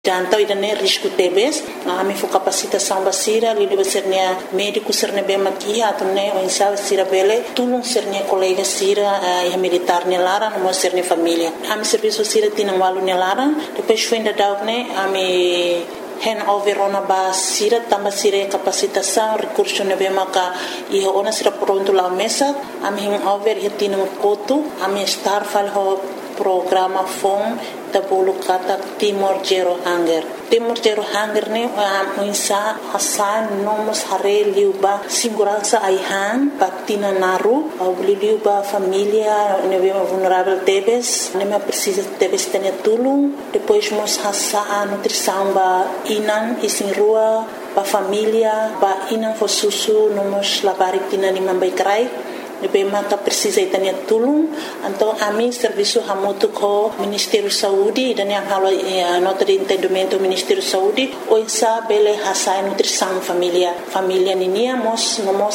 Então, idane risco tebes, ami fu capacitação basira, lili basirnia médico sirne bem aqui, atune o insal sira bele, tulung sirne colega sira e militar nelara, no sirne família. Ami serviço sira tina walu nelara, depois foi ainda daune ami hen overona ba sira tamba sira capacitação recurso nebe maka e ona sira pronto la mesa, ami hen over tina kotu, ami star fal ho programa FOM tabulu kata Timor Zero Hunger. Timor Zero Hunger ni muinsa hasan nomos hare liuba segurança aihan patina naru au liuba família neve vulnerável tebes nema precisa tebes tenia tulung depois mos hasa nutrição ba inan isin rua ba família ba inan fo susu nomos labarik tina ni mambai krai nebe maka precisa itania tulung então a mim serviço hamutu ko Ministério Saúde dan yang halo nota de entendimento Ministério Saúde o insa bele hasai nutrição família ninia mos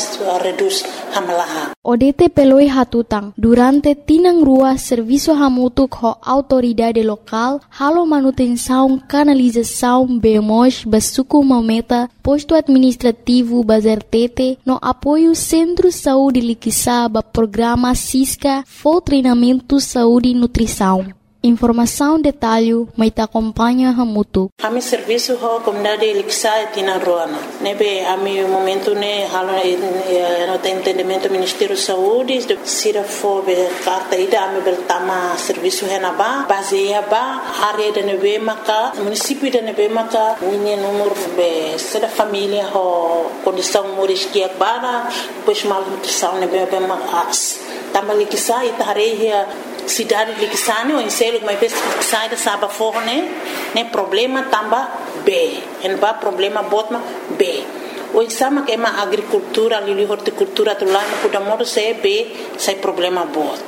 reduz hamalaha ODT peloi hatutang durante tinang rua serviço hamutu ko autoridade local halo manutenção canalização bemos basuku mameta posto administrativo bazertete no apoio Centro Saúde Liquissa programa Cisca for treinamento saúde e nutrição. Informação detalhe mai ta acompanha hamutu. Ami serviço ho comunidade Liquissa tina roana. Nebe ami momento ne halo no entendimento Ministério Saúde de sira fo be carta ida ami bertama serviço henaba baseia ba área de nebe maka município de nebe maka minha número be sira família ho condição moriskia bara pois mal nutrição nebe mas tamba Liquissa itareia cidade de Liquissane ou em selo mas sai da saba forne né problema tamba B en ba problema botma B o sama que ma agricultura lili horticultura tu lá no kuda modo se B sai problema bot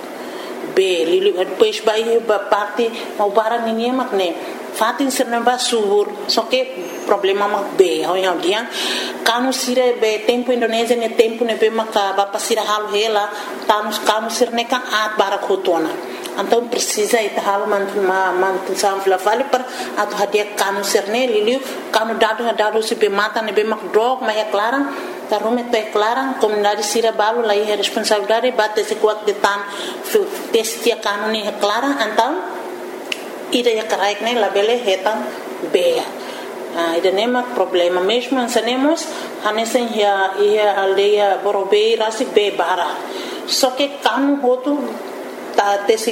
B lili depois vai ba parte mau barang ninguém mak ne fatin serna ba subur só que problema mak B ao yang dia kanu sire be tempo Indonesia ne tempo ne be maka ba pasira halu hela kanu sirne kan at bara khotona então precisa ita hal mantunsam flavali per atau hadia kanu serne liliu kanu dado se be mata ne be mak drog ma clarang tarume te clarang comunidade sira balu lai responsabilidade bate se kuat de tan testia kanu ni clarang então ida ya karaik ne labele hetan be ida nema problema mesmo ansanemos hanesen ya aldeia borobei rasi be bara só que kanu hotu ta tesi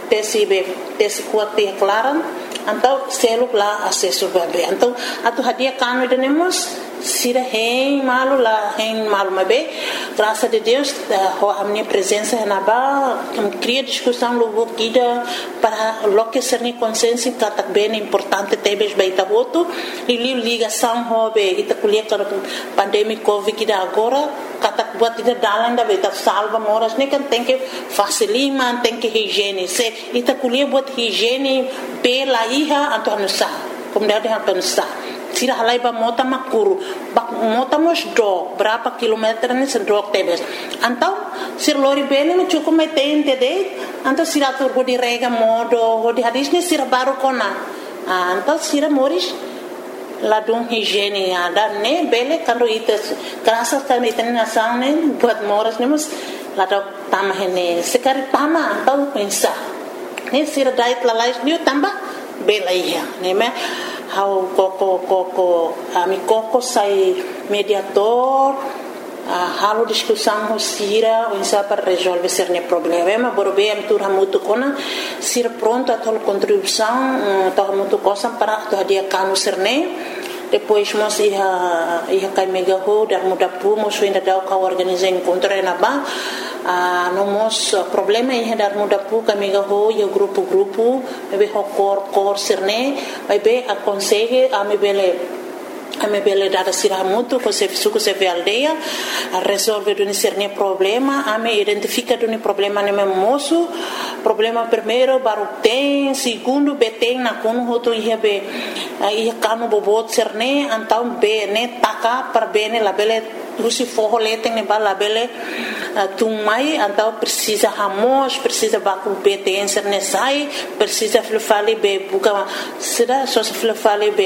kuat te klaran então selo lá acesso bebe então atu hadia kanu tenemos sira hein malu mabe graças a Deus a minha presença na ba cria discussão logo kida para loque ser ni consenso kata bem importante tebes baita voto e ligação hobe ita kulia kar pandemia covid kida agora kata buat ida dalan da baita salva moras ne kan tem que facilima tem que higiene se ita kulia buat higiene pela iha atau nusa comunidade atau nusa sira halai ba mota makuru bak mota mos do berapa kilometer ni sendok tebes antau sir lori bene me cukup me tente de antau sira tur di rega modo di hadis ni sira baru kona antau sira moris ladung higiene ada ne bele kando ites kerasa kan iten nasang ne buat moras ne mus ladok tamah ne sekali tama antau pensa ne sira diet lalais ni tambah bela iya ne me how koko ami koko sai mediator halo discussão sira o insa para resolver cerne problema borobe am tur hamutu kona sira pronto a tol contribuição to hamutu cosa para to dia kanu cerne depois mos ia kai mega ho dar muda pu mos ainda dau ka organizar encontro na ba nomos problema ia dar muda pu ka mega ho ia grupo be ho cor cerne vai be aconselhe a me bele ame bele dada sira mutu ko se suku se aldeia resolve do discernir problema ame identifica do problema ne moço problema primeiro baru tem segundo beteng na kono hoto ia be ia kanu bobot cerne antau be ne taka per bene la bele rusi forro leteng ne bala bele tumai antau precisa hamos precisa baku beteng cerne sai precisa flufali be buka sira so flufali be